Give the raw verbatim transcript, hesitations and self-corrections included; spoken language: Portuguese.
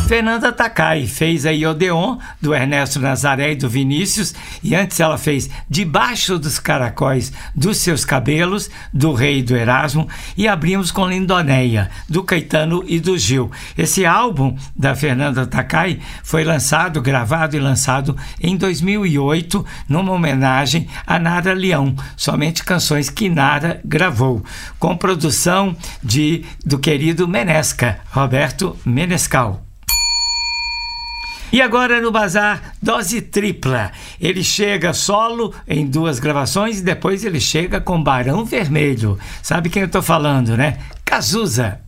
Fernanda Takai fez aí Odeon, do Ernesto Nazaré e do Vinícius, e antes ela fez Debaixo dos Caracóis dos Seus Cabelos, do Rei e do Erasmo, e abrimos com Lindonéia, do Caetano e do Gil. Esse álbum da Fernanda Takai foi lançado, gravado e lançado em dois mil e oito, numa homenagem a Nara Leão, somente canções que Nara gravou, com produção de, do querido Menesca, Roberto Menescal. E agora no Bazar, dose tripla. Ele chega solo em duas gravações e depois ele chega com Barão Vermelho. Sabe quem eu tô falando, né? Cazuza.